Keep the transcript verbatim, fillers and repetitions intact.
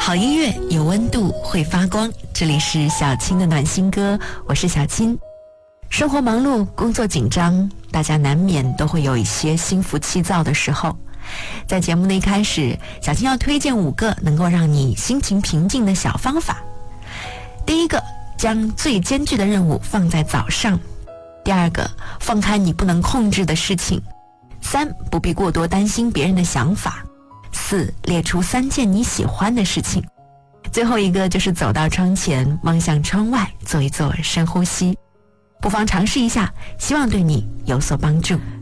好音乐有温度，会发光。这里是小青的暖心歌，我是小青。生活忙碌，工作紧张，大家难免都会有一些心浮气躁的时候。在节目的一开始，小青要推荐五个能够让你心情平静的小方法。第一个，将最艰巨的任务放在早上。第二个，放开你不能控制的事情。三，不必过多担心别人的想法。四，列出三件你喜欢的事情。最后一个就是走到窗前，望向窗外，做一做深呼吸。不妨尝试一下，希望对你有所帮助。